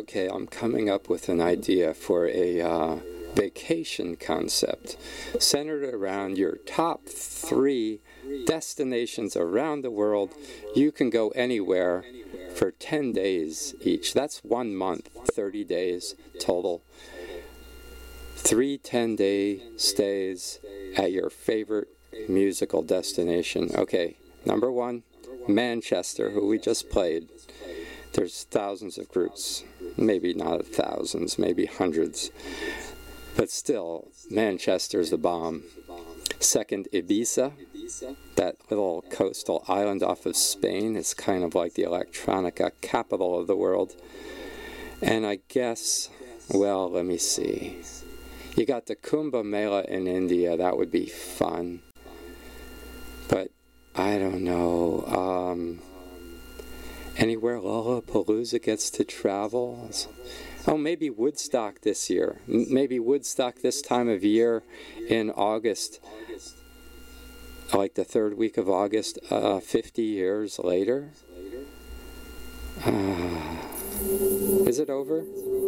Okay, I'm coming up with an idea for a vacation concept centered around your top 3 destinations around the world. You can go anywhere for 10 days each. That's 1 month, 30 days total. 3 10-day stays at your favorite musical destination. Okay, number 1, Manchester, who we just played. There's thousands of groups, maybe not thousands, maybe hundreds, but still, Manchester's the bomb. Second, Ibiza, that little coastal island off of Spain. It's kind of like the electronica capital of the world. And I guess, well, let me see. You got the Kumbh Mela in India. That would be fun. But I don't know. Anywhere Lollapalooza gets to travel? Oh, maybe Woodstock this year. Maybe Woodstock this time of year in August. Like the 3rd week of August, 50 years later. Is it over?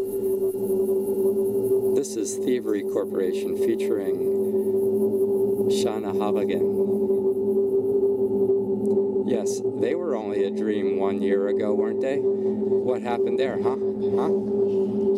This is Thievery Corporation featuring Shauna Halligan. Yes, they were only a dream 1 year ago, weren't they? What happened there, huh?